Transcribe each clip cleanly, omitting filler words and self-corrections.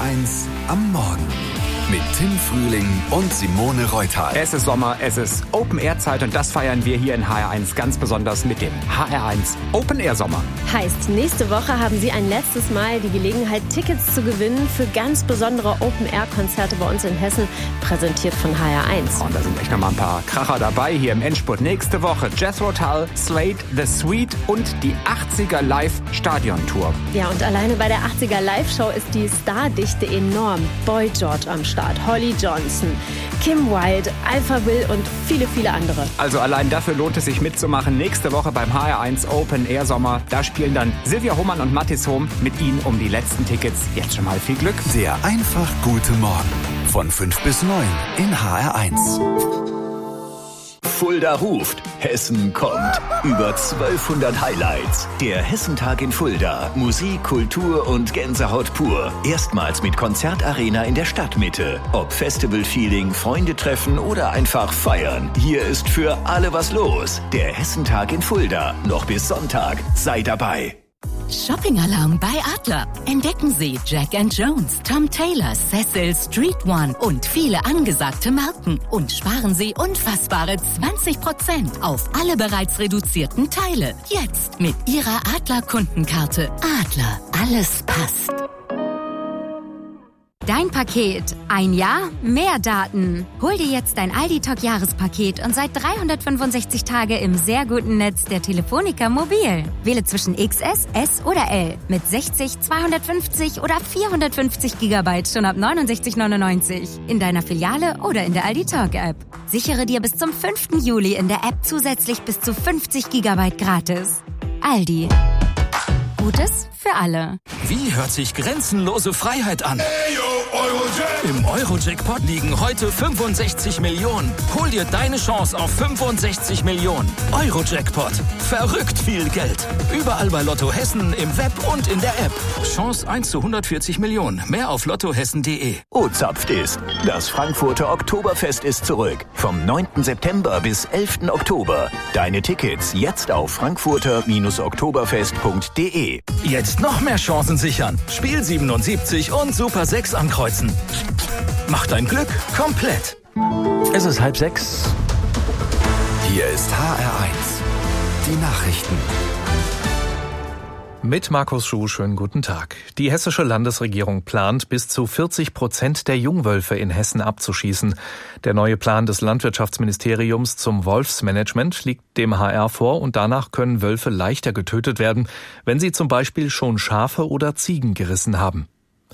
HR1 am Morgen. Mit Tim Frühling und Simone Reuthal. Es ist Sommer, es ist Open-Air-Zeit und das feiern wir hier in HR1 ganz besonders mit dem HR1 Open-Air-Sommer. Heißt, nächste Woche haben Sie ein letztes Mal die Gelegenheit, Tickets zu gewinnen für ganz besondere Open-Air-Konzerte bei uns in Hessen, präsentiert von HR1. Und da sind echt noch mal ein paar Kracher dabei hier im Endspurt. Nächste Woche Jethro Tull, Slade, The Sweet und die 80er Live-Stadion-Tour. Ja, und alleine bei der 80er Live-Show ist die Stardichte enorm. Boy George am Start, Holly Johnson, Kim Wilde, Alpha Will und viele, viele andere. Also allein dafür lohnt es sich mitzumachen. Nächste Woche beim HR1 Open Air Sommer. Da spielen dann Silvia Hohmann und Mathis Hohm mit Ihnen um die letzten Tickets. Jetzt schon mal viel Glück. Der einfach gute Morgen von 5 bis 9 in HR1. Fulda ruft, Hessen kommt. Über 1200 Highlights. Der Hessentag in Fulda. Musik, Kultur und Gänsehaut pur. Erstmals mit Konzertarena in der Stadtmitte. Ob Festival-Feeling, Freunde treffen oder einfach feiern. Hier ist für alle was los. Der Hessentag in Fulda. Noch bis Sonntag. Sei dabei. Shopping-Alarm bei Adler. Entdecken Sie Jack & Jones, Tom Taylor, Cecil, Street One und viele angesagte Marken. Und sparen Sie unfassbare 20% auf alle bereits reduzierten Teile. Jetzt mit Ihrer Adler-Kundenkarte. Adler, alles passt. Dein Paket. Ein Jahr, mehr Daten. Hol dir jetzt dein Aldi-Talk-Jahrespaket und seit 365 Tage im sehr guten Netz der Telefonica Mobil. Wähle zwischen XS, S oder L mit 60, 250 oder 450 GB schon ab 69,99 in deiner Filiale oder in der Aldi-Talk-App. Sichere dir bis zum 5. Juli in der App zusätzlich bis zu 50 GB gratis. Aldi. Gutes für alle. Wie hört sich grenzenlose Freiheit an? Im Euro-Jackpot liegen heute 65 Millionen. Hol dir deine Chance auf 65 Millionen. Euro-Jackpot. Verrückt viel Geld. Überall bei Lotto Hessen, im Web und in der App. Chance 1 zu 140 Millionen. Mehr auf lottohessen.de. O-Zapft ist. Das Frankfurter Oktoberfest ist zurück. Vom 9. September bis 11. Oktober. Deine Tickets jetzt auf frankfurter-oktoberfest.de. Jetzt noch mehr Chancen sichern. Spiel 77 und Super 6 ankreuzen. Mach dein Glück komplett. Es ist 5:30. Hier ist HR1. Die Nachrichten. Mit Markus Schuh, schönen guten Tag. Die hessische Landesregierung plant, bis zu 40% der Jungwölfe in Hessen abzuschießen. Der neue Plan des Landwirtschaftsministeriums zum Wolfsmanagement liegt dem HR vor und danach können Wölfe leichter getötet werden, wenn sie zum Beispiel schon Schafe oder Ziegen gerissen haben.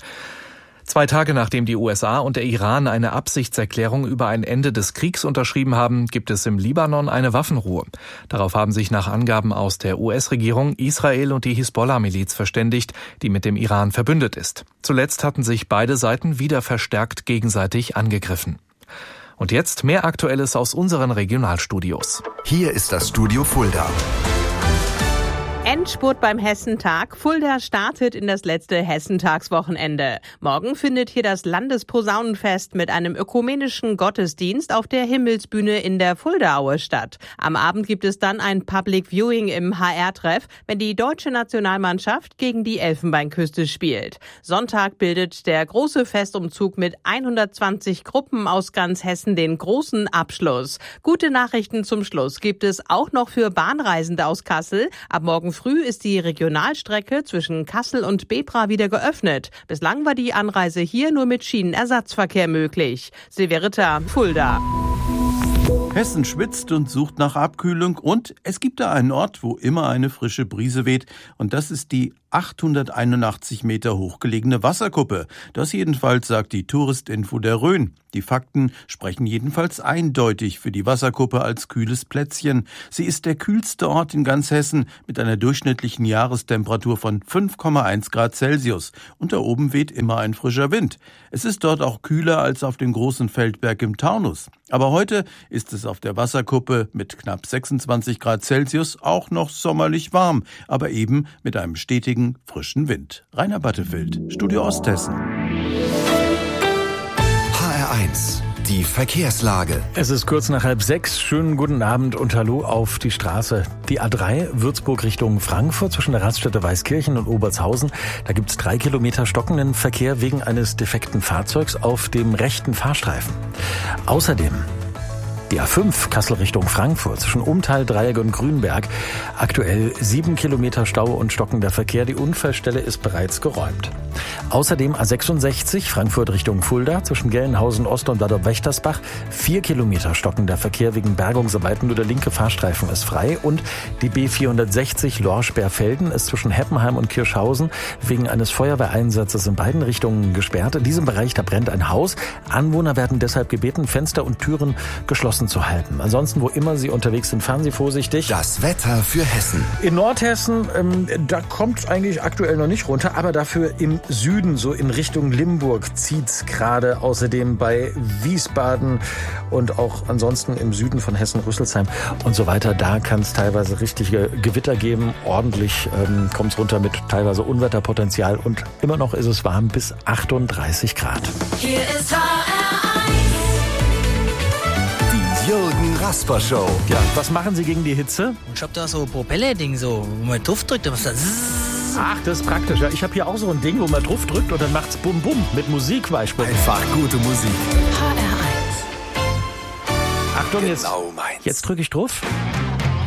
2 Tage nachdem die USA und der Iran eine Absichtserklärung über ein Ende des Kriegs unterschrieben haben, gibt es im Libanon eine Waffenruhe. Darauf haben sich nach Angaben aus der US-Regierung Israel und die Hisbollah-Miliz verständigt, die mit dem Iran verbündet ist. Zuletzt hatten sich beide Seiten wieder verstärkt gegenseitig angegriffen. Und jetzt mehr Aktuelles aus unseren Regionalstudios. Hier ist das Studio Fulda. Endspurt beim Hessentag. Fulda startet in das letzte Hessentagswochenende. Morgen findet hier das Landesposaunenfest mit einem ökumenischen Gottesdienst auf der Himmelsbühne in der Fuldaaue statt. Am Abend gibt es dann ein Public Viewing im HR-Treff, wenn die deutsche Nationalmannschaft gegen die Elfenbeinküste spielt. Sonntag bildet der große Festumzug mit 120 Gruppen aus ganz Hessen den großen Abschluss. Gute Nachrichten zum Schluss gibt es auch noch für Bahnreisende aus Kassel. Ab morgen früh ist die Regionalstrecke zwischen Kassel und Bebra wieder geöffnet. Bislang war die Anreise hier nur mit Schienenersatzverkehr möglich. Silvia Ritter, Fulda. Hessen schwitzt und sucht nach Abkühlung und es gibt da einen Ort, wo immer eine frische Brise weht und das ist die 881 Meter hochgelegene Wasserkuppe. Das jedenfalls sagt die Touristinfo der Rhön. Die Fakten sprechen jedenfalls eindeutig für die Wasserkuppe als kühles Plätzchen. Sie ist der kühlste Ort in ganz Hessen mit einer durchschnittlichen Jahrestemperatur von 5,1 Grad Celsius. Und da oben weht immer ein frischer Wind. Es ist dort auch kühler als auf dem großen Feldberg im Taunus. Aber heute ist es auf der Wasserkuppe mit knapp 26 Grad Celsius auch noch sommerlich warm, aber eben mit einem stetigen frischen Wind. Rainer Battefeld, Studio Osthessen. HR1, Die Verkehrslage. Es ist kurz nach 5:30. Schönen guten Abend und hallo auf die Straße. Die A3 Würzburg Richtung Frankfurt zwischen der Raststätte Weißkirchen und Obertshausen. Da gibt es 3 Kilometer stockenden Verkehr wegen eines defekten Fahrzeugs auf dem rechten Fahrstreifen. Außerdem die A5 Kassel Richtung Frankfurt zwischen Umtal, Dreieck und Grünberg. Aktuell 7 Kilometer Stau und stockender Verkehr. Die Unfallstelle ist bereits geräumt. Außerdem A66 Frankfurt Richtung Fulda zwischen Gelnhausen Ost und Bad Wächtersbach. 4 Kilometer stockender Verkehr wegen Bergungsarbeiten. Nur der linke Fahrstreifen ist frei. Und die B460 Lorsch-Berfelden ist zwischen Heppenheim und Kirschhausen wegen eines Feuerwehreinsatzes in beiden Richtungen gesperrt. In diesem Bereich, da brennt ein Haus. Anwohner werden deshalb gebeten, Fenster und Türen geschlossen zu halten. Ansonsten, wo immer Sie unterwegs sind, fahren Sie vorsichtig. Das Wetter für Hessen. In Nordhessen, da kommt es eigentlich aktuell noch nicht runter, aber dafür im Süden, so in Richtung Limburg, zieht's gerade. Außerdem bei Wiesbaden und auch ansonsten im Süden von Hessen, Rüsselsheim und so weiter. Da kann es teilweise richtige Gewitter geben. Ordentlich kommt es runter mit teilweise Unwetterpotenzial und immer noch ist es warm bis 38 Grad. Hier ist Jürgen Rasper Show. Ja, was machen Sie gegen die Hitze? Ich hab da so ein Propeller-Ding, so, wo man drauf drückt, was da. Ach, das ist praktisch. Ja, ich habe hier auch so ein Ding, wo man drauf drückt und dann macht's Bum Bum mit Musik beispielsweise. Einfach gute Musik. HR1. Achtung, jetzt drücke ich drauf.